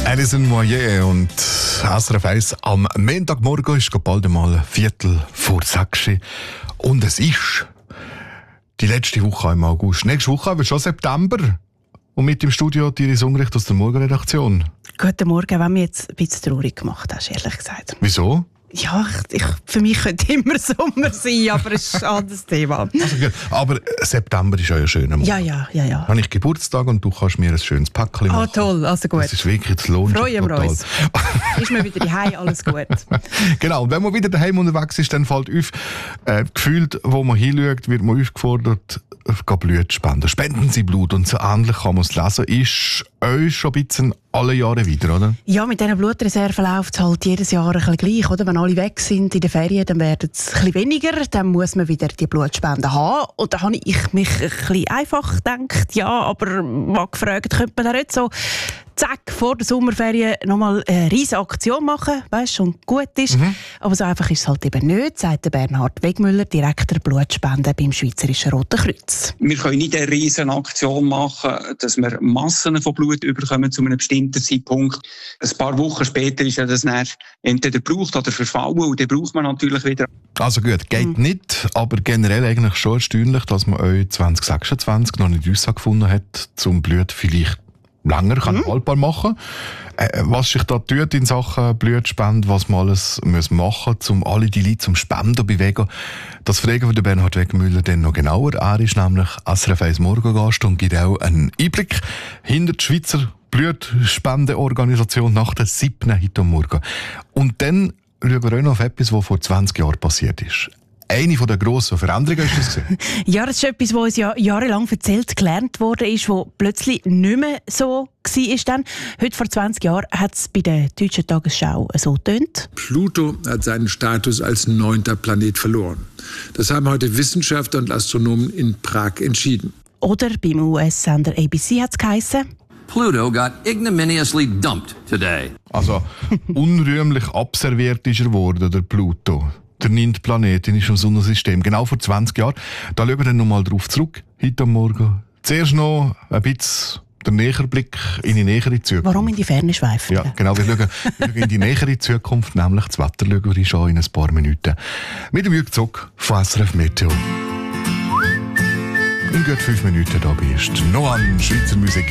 Alison Moyet und SRF 1 am Montagmorgen ist bald einmal 5:45 und es ist die letzte Woche im August. Nächste Woche haben wir schon September und mit im Studio Iris Ungericht aus der Morgenredaktion. Guten Morgen, wenn mich jetzt ein bisschen traurig gemacht hast, ehrlich gesagt. Wieso? Ja, für mich könnte immer Sommer sein, aber es ist ein anderes Thema. Also gut, aber September ist ja ein schöner Monat. Ja. Dann habe ich Geburtstag und du kannst mir ein schönes Päckchen machen. Ah, toll, also gut. Das ist wirklich, das lohnt sich Freuen wir total. uns. Ist mir wieder daheim, alles gut. Genau, und wenn man wieder daheim unterwegs ist, dann fällt auf, gefühlt, wo man hinschaut, wird man aufgefordert, Blut zu spenden. Spenden Sie Blut und so ähnlich kann man es lesen. Ist euch schon ein bisschen alle Jahre wieder, oder? Ja, mit diesen Blutreserven läuft es halt jedes Jahr ein bisschen gleich, oder? Wenn alle weg sind in den Ferien, dann werden es ein bisschen weniger, dann muss man wieder die Blutspenden haben. Und da habe ich mich ein bisschen einfach gedacht, ja, aber mal gefragt, könnte man da nicht so zack, vor der Sommerferien nochmal eine riesige Aktion machen, weißt, und gut ist. Aber so einfach ist es halt eben nicht, sagt der Bernhard Wegmüller, Direktor Blutspenden beim Schweizerischen Roten Kreuz. Wir können nicht eine riesige Aktion machen, dass wir Massen von Blut überkommen zu einem bestimmten Zeitpunkt. Ein paar Wochen später ist ja das dann entweder gebraucht oder verfallen und dann braucht man natürlich wieder. Also gut, geht nicht, aber generell eigentlich schon erstaunlich, dass man euch 2026 noch nicht die Aussage gefunden hat, zum Blut vielleicht länger haltbar machen. Was sich da tut in Sachen Blutspende, was man alles machen muss, um alle die Leute zum Spenden zu bewegen, das fragen wir den Bernhard Wegmüller dann noch genauer. Er ist nämlich SRF 1 Morgengast und gibt auch einen Einblick hinter die Schweizer Blutspendeorganisation nach der 7. heute Morgen. Und dann schauen wir auch noch auf etwas, was vor 20 Jahren passiert ist. Eine der grossen Veränderungen ist das gewesen. Ja, das ist etwas, was uns ja jahrelang erzählt, gelernt worden ist, was plötzlich nicht mehr so war. Dann. Heute vor 20 Jahren hat es bei der Deutschen Tagesschau so getönt. Pluto hat seinen Status als 9. Planet verloren. Das haben heute Wissenschaftler und Astronomen in Prag entschieden. Oder beim US-Sender ABC hat es geheissen: Pluto got ignominiously dumped today. Also unrühmlich abserviert ist er geworden, der Pluto. Der 9. Planet in unserem Sonnensystem. Genau vor 20 Jahren. Da schauen wir dann nochmal drauf zurück, heute Morgen. Zuerst noch ein bisschen der nähere Blick in die nähere Zukunft. Warum in die Ferne schweifen? Ja, genau. Wir schauen in die nähere Zukunft, nämlich das Wetter schauen wir schon in ein paar Minuten. Mit dem Jürg Zock von SRF Meteo. In gut 5 Minuten da bist du noch an Schweizer Musik.